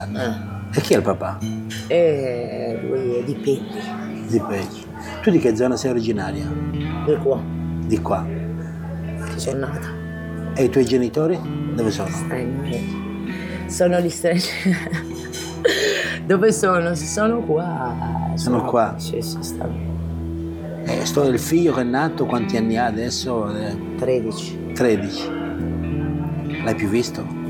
E chi è il papà? Lui è di Pelli, Di Pecci. Tu di che zona sei originaria? di qua, Di qua. che sono nata. E i tuoi genitori? Dove sono? Stranieri. Sono gli stranieri. Dove sono? Sono qua. Sono qua. Sì, stanno. Il figlio che è nato, quanti anni ha adesso? 13. 13. L'hai più visto?